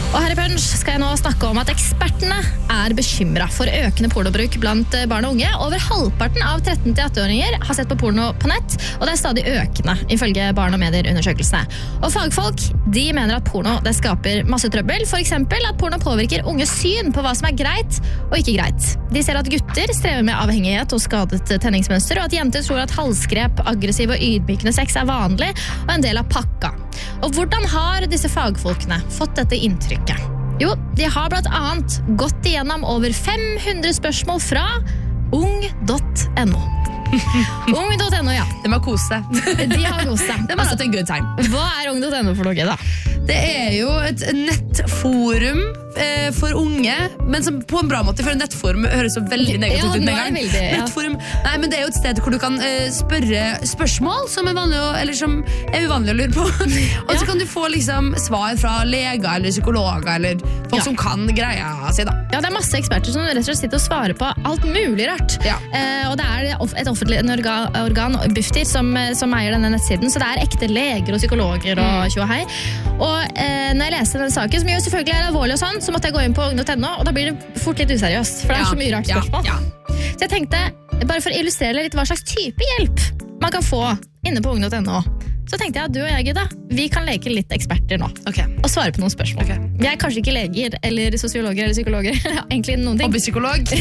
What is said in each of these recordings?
Og her i Punch skal jeg nå snakke om at ekspertene er bekymret for økende pornobruk blant barn og unge. Over halvparten av 13-18-åringer har sett på porno på nett, og det er stadig økende, ifølge Barn og Medier-undersøkelsene. Og fagfolk, de mener at porno det skaper masse trøbbel, for eksempel at porno påvirker unges syn på hva som er greit og ikke greit. De ser at gutter strever med avhengighet og skadet tenningsmønster, og at jenter tror at halsgrep, aggressiv og ydmykende sex er vanlig og en del av pakka. Og hvordan har disse fagfolkene fått dette inntrykket? Jo, de har blant annet gått igjennom over 500 spørsmål fra ung.no. Ung.no, ja. De har kost seg. De har kost seg. De har hatt en good time. Hva er ung.no for noe da? Det er jo et nettforum for unge, men som på en bra måte, for nettforum høres så veldig negativt ut med en gang. Nettforum, nei, men det er jo et sted hvor du kan spørre spørsmål som er vanlig, eller som er uvanlig å lure på. Og så kan du få liksom svar fra leger eller psykologer eller folk som kan greia si da. Ja, det er masse eksperter som rett og slett sitter og svarer på alt mulig rart. Og det er et offentlig organ, Bufdir, som eier denne nettsiden, så det er ekte leger og psykologer og tjohei. Og når jeg leste denne saken, som jo selvfølgelig er alvorlig og sånn, så måtte jeg gå inn på ung.no, og da blir det fort litt useriøst, for det er så mye rart spørsmål. Så jeg tenkte, bare for å illustrere litt hva slags type hjelp man kan få inne på ung.no, så tenkte jeg at du og jeg, Gudda, vi kan leke litt eksperter nå, og svare på noen spørsmål. Vi er kanskje ikke leger, eller sosiologer, eller psykologer, egentlig noen ting. Hobbypsykolog.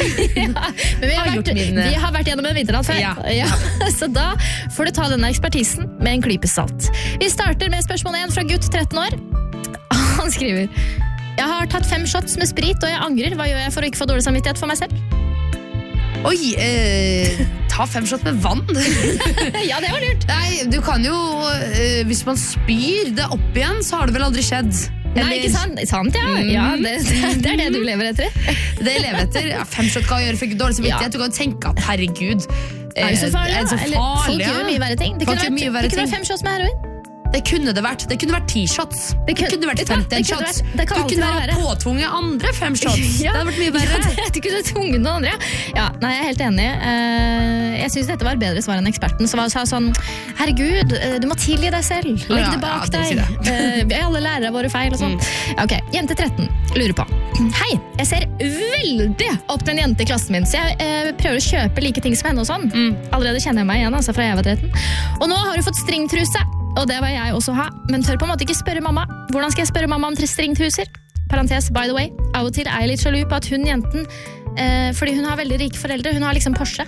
Men vi har vært gjennom en vinternatt før. Så da får du ta denne ekspertisen med en klype salt. Vi starter med spørsmål 1 fra gutt 13 år. Han skriver: Jeg har tatt 5 shots med sprit, og jeg angrer. Hva gjør jeg for å ikke få dårlig samvittighet for meg selv? Oi, ta 5 shots med vann. Ja, det var lurt. Nei, du kan jo, hvis man spyr det opp igjen, så har det vel aldri skjedd. Nei, ikke sant? Sant, ja. Det er det du lever etter. Det jeg lever etter. 5 shots kan gjøre for dårlig samvittighet. Du kan tenke at herregud, er det så farlig? Folk gjør mye verre ting. Det kunne vært 5 shots med heroin. Det kunne vært 10 shots. Det kunne vært 15 shots. Det kan du kunne ha påtvunget andre 5 shots. Det hadde vært mye verre. Du kunne tvunget noen andre. Ja, nei, jeg er helt enig. Jeg synes dette var bedre svar enn eksperten, som sa sånn: herregud, du må tilgi deg selv. Legg det bak deg. Alle lærer av våre feil og sånn. Ok, jente 13 lurer på: hei, jeg ser veldig opp til en jente i klassen min, så jeg prøver å kjøpe like ting som henne og sånn. Allerede kjenner jeg meg igjen, altså, fra jeg var 13. Og nå har du fått stringtruse. Og det var jeg også ha, men tør på en måte ikke spørre mamma. Hvordan skal jeg spørre mamma om stringtruser? Parentes, by the way, av og til er jeg litt sjalu på at hun jenten, fordi hun har veldig rike foreldre, hun har liksom Porsche.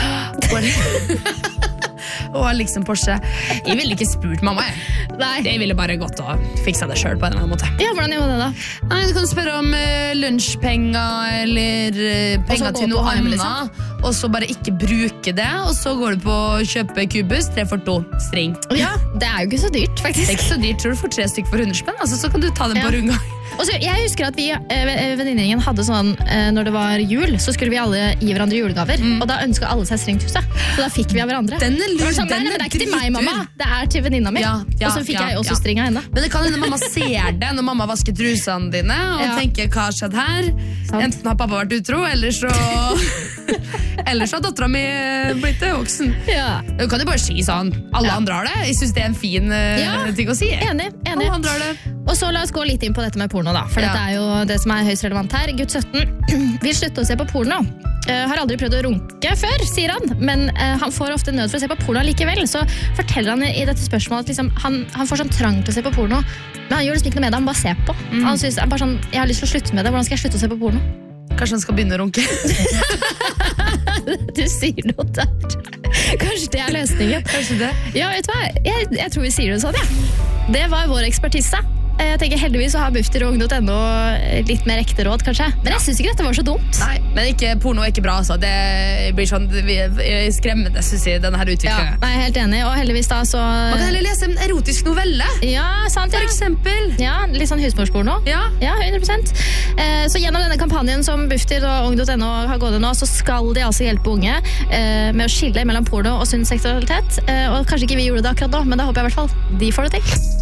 Og liksom Porsche. Jeg ville ikke spurt mamma. Nei. Jeg ville bare gått og fiksa det selv på en eller annen måte. Ja, hvordan gjør det da? Nei, du kan spørre om lunsjpenger eller penger til noe annet, liksom. Og så bare ikke bruke det, og så går du på å kjøpe kubus 3 for 2 string. Ja, det er jo ikke så dyrt, faktisk. Det er ikke så dyrt, tror du får 3 stykker for 100 spenn, altså, så kan du ta dem på runga. Og så, jeg husker at vi venninnegjengen hadde sånn, når det var jul, så skulle vi alle gi hverandre julegaver, og da ønsket alle seg stringtruse. Så da fikk vi av hverandre. Den er lur, sånn, det er ikke til meg, mamma. Det er til venninna mi. Og så fikk jeg også string av henne. Men det kan hende mamma ser det når mamma vasker trusene dine, og tenker, hva har skjedd her? Enten har pappa vært utro, eller så har datteren min blitt voksen. Du kan jo bare si sånn, alle andre har det. Jeg synes det er en fin ting å si. Enig. Alle andre har det. Og så la oss gå litt inn på dette med porno da, for dette er jo det som er høyst relevant her. Gutt 17 vil slutte å se på porno. Har aldri prøvd å runke før, sier han, men han får ofte nød for å se på porno likevel. Så forteller han i dette spørsmålet at liksom, han får sånn trang til å se på porno, men han gjør liksom ikke noe med det, han bare ser på. Han synes bare sånn, jeg har lyst til å slutte med det, hvordan skal jeg slutte å se på porno? Kanskje han skal begynne å runke? Du sier noe der. Kanskje det er løsningen. Kanskje det? Ja, vet du hva? Jeg tror vi sier det sånn, ja. Det var vår ekspertise. Jeg tenker heldigvis å ha Bufdir og ung.no litt mer ekte råd, kanskje. Men jeg synes ikke dette var så dumt. Nei, men porno er ikke bra, altså. Det blir sånn skremmende, synes jeg, denne her utviklingen. Ja, nei, helt enig, og heldigvis da så... Man kan heller lese en erotisk novelle. Ja, sant, ja. For eksempel. Ja, litt sånn husmorsporno. Ja, 100%. Så gjennom denne kampanjen som Bufdir og ung.no har gått nå, så skal de altså hjelpe unge med å skille mellom porno og sunn seksualitet. Og kanskje ikke vi gjorde det akkurat nå, men da håper jeg i hvert fall de får det til.